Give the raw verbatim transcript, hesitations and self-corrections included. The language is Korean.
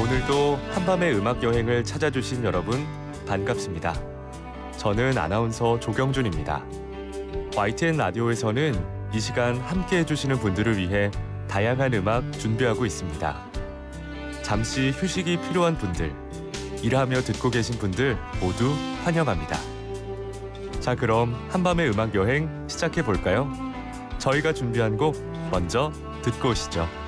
오늘도 한밤의 음악 여행을 찾아주신 여러분 반갑습니다. 저는 아나운서 조경준입니다. 와이티엔 라디오에서는 이 시간 함께 해주시는 분들을 위해 다양한 음악 준비하고 있습니다. 잠시 휴식이 필요한 분들, 일하며 듣고 계신 분들 모두 환영합니다. 자, 그럼 한밤의 음악 여행 시작해 볼까요? 저희가 준비한 곡 먼저 듣고 오시죠.